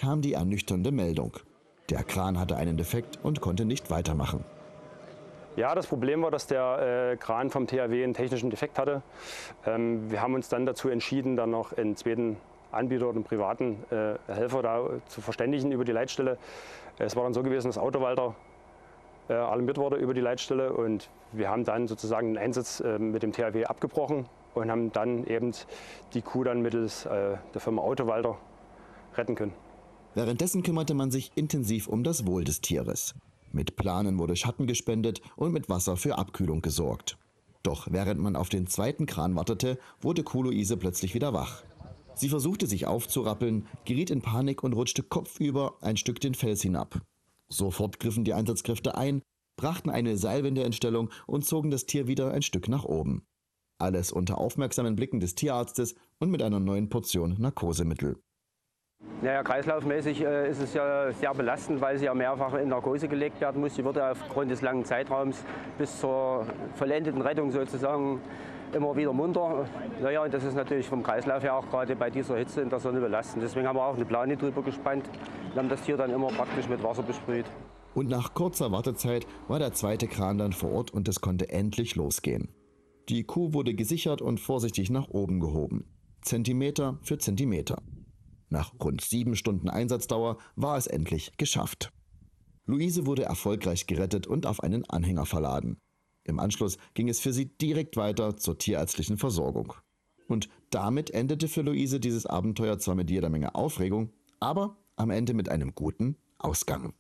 kam die ernüchternde Meldung. Der Kran hatte einen Defekt und konnte nicht weitermachen. Ja, das Problem war, dass der Kran vom THW einen technischen Defekt hatte. Wir haben uns dann dazu entschieden, dann noch einen zweiten Anbieter oder einen privaten Helfer da zu verständigen über die Leitstelle. Es war dann so gewesen, dass Autowalter alarmiert wurde über die Leitstelle und wir haben dann sozusagen den Einsatz mit dem THW abgebrochen und haben dann eben die Kuh dann mittels der Firma Autowalter retten können. Währenddessen kümmerte man sich intensiv um das Wohl des Tieres. Mit Planen wurde Schatten gespendet und mit Wasser für Abkühlung gesorgt. Doch während man auf den zweiten Kran wartete, wurde Kuh Luise plötzlich wieder wach. Sie versuchte sich aufzurappeln, geriet in Panik und rutschte kopfüber ein Stück den Fels hinab. Sofort griffen die Einsatzkräfte ein, brachten eine Seilwinde in Stellung und zogen das Tier wieder ein Stück nach oben. Alles unter aufmerksamen Blicken des Tierarztes und mit einer neuen Portion Narkosemittel. Naja, kreislaufmäßig ist es ja sehr belastend, weil sie ja mehrfach in Narkose gelegt werden muss. Sie wurde aufgrund des langen Zeitraums bis zur vollendeten Rettung sozusagen immer wieder munter. Naja, und das ist natürlich vom Kreislauf her auch gerade bei dieser Hitze in der Sonne belastend. Deswegen haben wir auch eine Plane drüber gespannt und haben das Tier dann immer praktisch mit Wasser besprüht. Und nach kurzer Wartezeit war der zweite Kran dann vor Ort und es konnte endlich losgehen. Die Kuh wurde gesichert und vorsichtig nach oben gehoben. Zentimeter für Zentimeter. Nach rund 7 Stunden Einsatzdauer war es endlich geschafft. Luise wurde erfolgreich gerettet und auf einen Anhänger verladen. Im Anschluss ging es für sie direkt weiter zur tierärztlichen Versorgung. Und damit endete für Luise dieses Abenteuer zwar mit jeder Menge Aufregung, aber am Ende mit einem guten Ausgang.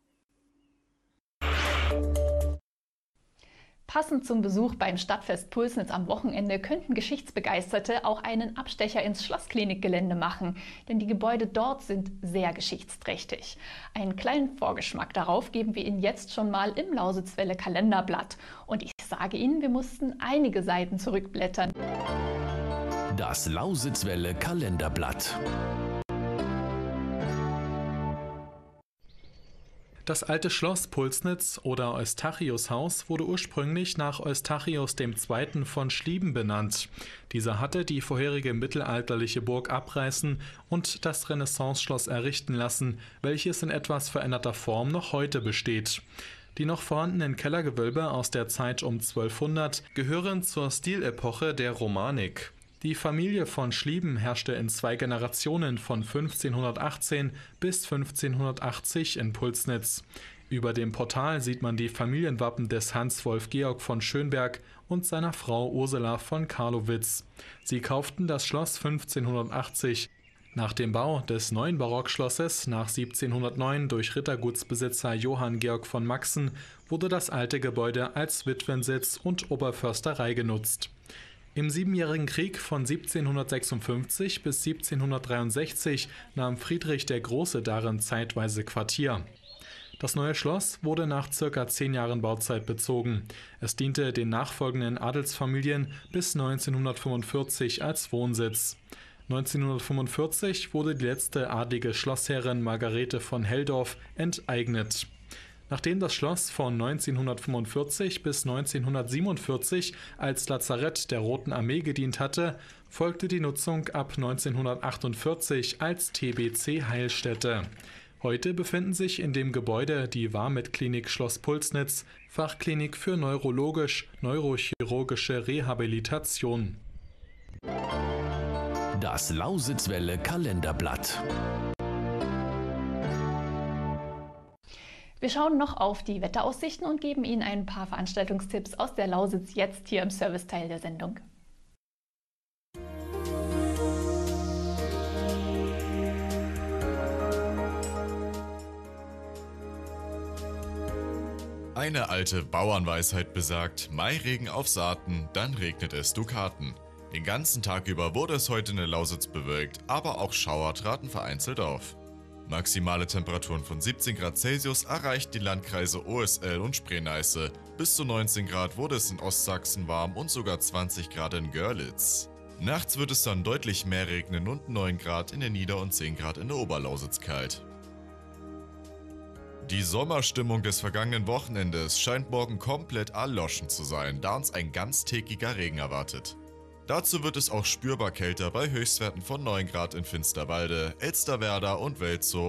Passend zum Besuch beim Stadtfest Pulsnitz am Wochenende könnten Geschichtsbegeisterte auch einen Abstecher ins Schlossklinikgelände machen, denn die Gebäude dort sind sehr geschichtsträchtig. Einen kleinen Vorgeschmack darauf geben wir Ihnen jetzt schon mal im Lausitzwelle Kalenderblatt. Und ich sage Ihnen, wir mussten einige Seiten zurückblättern. Das Lausitzwelle Kalenderblatt. Das alte Schloss Pulsnitz oder Eustachius-Haus wurde ursprünglich nach Eustachius II. Von Schlieben benannt. Dieser hatte die vorherige mittelalterliche Burg abreißen und das Renaissanceschloss errichten lassen, welches in etwas veränderter Form noch heute besteht. Die noch vorhandenen Kellergewölbe aus der Zeit um 1200 gehören zur Stilepoche der Romanik. Die Familie von Schlieben herrschte in 2 Generationen von 1518 bis 1580 in Pulsnitz. Über dem Portal sieht man die Familienwappen des Hans-Wolf Georg von Schönberg und seiner Frau Ursula von Karlowitz. Sie kauften das Schloss 1580. Nach dem Bau des neuen Barockschlosses nach 1709 durch Rittergutsbesitzer Johann Georg von Maxen wurde das alte Gebäude als Witwensitz und Oberförsterei genutzt. Im Siebenjährigen Krieg von 1756 bis 1763 nahm Friedrich der Große darin zeitweise Quartier. Das neue Schloss wurde nach ca. 10 Jahren Bauzeit bezogen. Es diente den nachfolgenden Adelsfamilien bis 1945 als Wohnsitz. 1945 wurde die letzte adlige Schlossherrin Margarete von Helldorf enteignet. Nachdem das Schloss von 1945 bis 1947 als Lazarett der Roten Armee gedient hatte, folgte die Nutzung ab 1948 als TBC Heilstätte. Heute befinden sich in dem Gebäude die Warmit-Klinik Schloss Pulsnitz, Fachklinik für neurochirurgische Rehabilitation. Das Lausitzwelle Kalenderblatt. Wir schauen noch auf die Wetteraussichten und geben Ihnen ein paar Veranstaltungstipps aus der Lausitz jetzt hier im Serviceteil der Sendung. Eine alte Bauernweisheit besagt, Mairegen auf Saaten, dann regnet es Dukaten. Den ganzen Tag über wurde es heute in der Lausitz bewölkt, aber auch Schauer traten vereinzelt auf. Maximale Temperaturen von 17 Grad Celsius erreichten die Landkreise OSL und Spree-Neiße. Bis zu 19 Grad wurde es in Ostsachsen warm und sogar 20 Grad in Görlitz. Nachts wird es dann deutlich mehr regnen und 9 Grad in der Nieder- und 10 Grad in der Oberlausitz kalt. Die Sommerstimmung des vergangenen Wochenendes scheint morgen komplett erloschen zu sein, da uns ein ganztägiger Regen erwartet. Dazu wird es auch spürbar kälter bei Höchstwerten von 9 Grad in Finsterwalde, Elsterwerda und Welzow